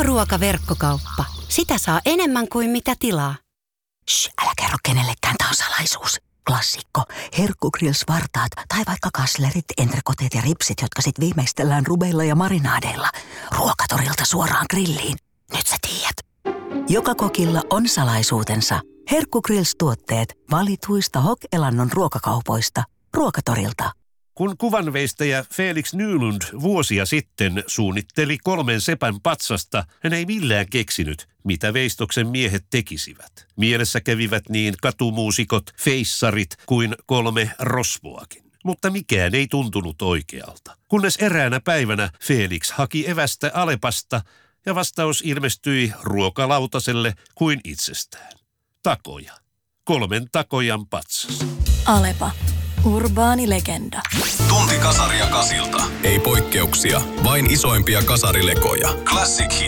K-ruokaverkkokauppa. Sitä saa enemmän kuin mitä tilaa. Älä kerro kenellekään, tää on salaisuus. Klassikko. Herkkugrills-vartaat tai vaikka kaslerit, entrekoteet ja ripsit, jotka sit viimeistellään rubeilla ja marinaadeilla. Ruokatorilta suoraan grilliin. Nyt sä tiedät. Joka kokilla on salaisuutensa. Herkkugrills-tuotteet valituista Hok-Elannon ruokakaupoista. Ruokatorilta. Kun kuvanveistäjä Felix Nylund vuosia sitten suunnitteli 3 sepän patsasta, hän ei millään keksinyt, mitä veistoksen miehet tekisivät. Mielessä kävivät niin katumuusikot, feissarit kuin 3 rosvoakin. Mutta mikään ei tuntunut oikealta. Kunnes eräänä päivänä Felix haki evästä Alepasta ja vastaus ilmestyi ruokalautaselle kuin itsestään. Takoja. 3 takojan patsas. Alepa. Urbaani legenda. Tunti kasaria kasilta. Ei poikkeuksia, vain isoimpia kasarilekoja. Classic